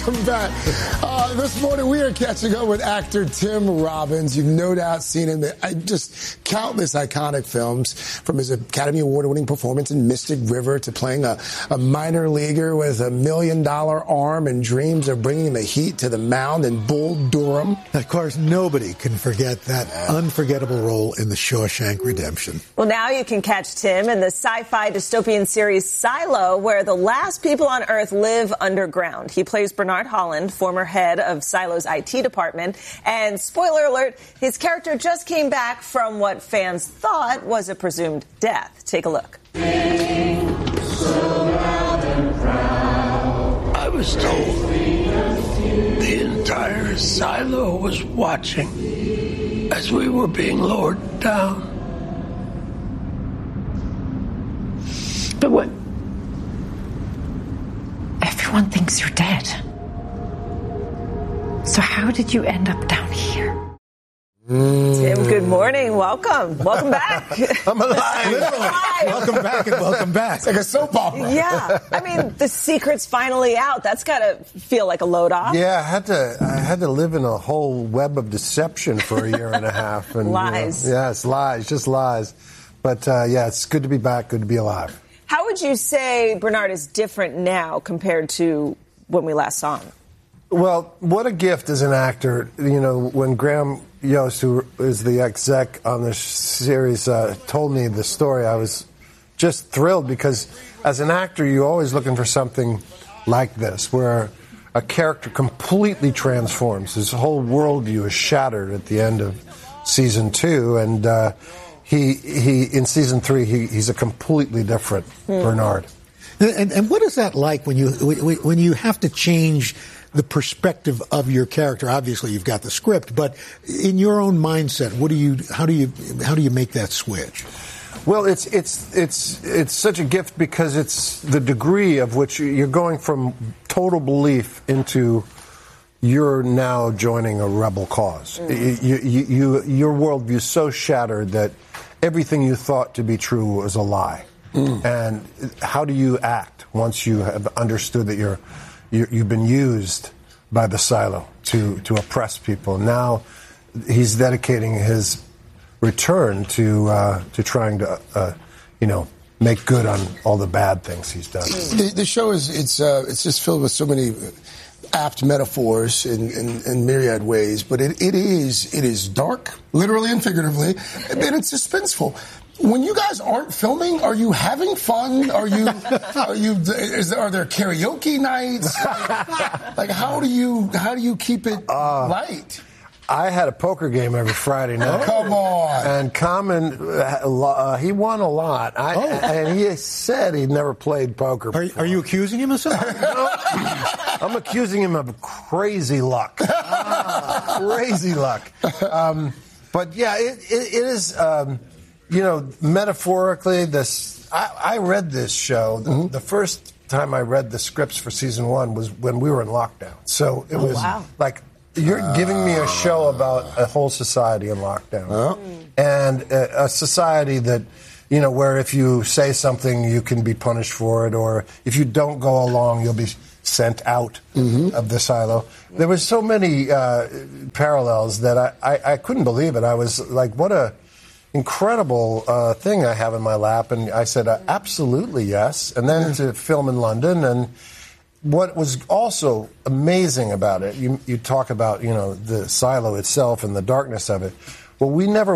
Welcome back. This morning we are catching up with actor Tim Robbins. You've no doubt seen him in just countless iconic films, from his Academy Award-winning performance in Mystic River to playing a minor leaguer with $1 million arm and dreams of bringing the Heat to the mound in Bull Durham. Of course, nobody can forget that unforgettable role in The Shawshank Redemption. Well, now you can catch Tim in the sci-fi dystopian series Silo, where the last people on Earth live underground. He plays Bernard Holland, former head of Silo's IT department. And spoiler alert, his character just came back from what fans thought was a presumed death. Take a look. I was told the entire silo was watching as we were being lowered down. But what? Everyone thinks you're dead. So how did you end up down here? Tim, good morning. Welcome. Welcome back. I'm alive. Welcome back and welcome back. It's like a soap opera. Yeah. I mean, the secret's finally out. That's got to feel like a load off. Yeah, I had to live in a whole web of deception for a year and a half. And, lies. It's lies, just lies. But, it's good to be back, good to be alive. How would you say Bernard is different now compared to when we last saw him? Well, what a gift as an actor. You know, when Graham Yost, who is the exec on this series, told me the story, I was just thrilled, because as an actor, you're always looking for something like this, where a character completely transforms. His whole worldview is shattered at the end of season 2, and he in season 3, he's a completely different Bernard. And what is that like when you have to change the perspective of your character? Obviously, you've got the script, but in your own mindset, how do you make that switch? Well, it's such a gift, because it's the degree of which you're going from total belief into you're now joining a rebel cause. Your worldview is so shattered that everything you thought to be true was a lie. And how do you act once you have understood that you've been used by the silo to oppress people? Now he's dedicating his return to trying to make good on all the bad things he's done. The show it's just filled with so many apt metaphors in myriad ways, but it is dark, literally and figuratively, and it's suspenseful. When you guys aren't filming, are you having fun? Are there karaoke nights? Like how do you keep it light? I had a poker game every Friday night. Come on. And Common, he won a lot. And he said he'd never played poker before. Are you accusing him of something? No, I'm accusing him of crazy luck. Crazy luck. But yeah, it is, metaphorically, I read this show. The first time I read the scripts for season 1 was when we were in lockdown. So it was like, you're giving me a show about a whole society in lockdown. And a society that, where if you say something, you can be punished for it, or if you don't go along, you'll be sent out of the silo. There was so many parallels that I couldn't believe it. I was like, what a incredible thing I have in my lap. And I said, absolutely yes. And then to film in London. And what was also amazing about it, you talk about, the silo itself and the darkness of it. Well, we never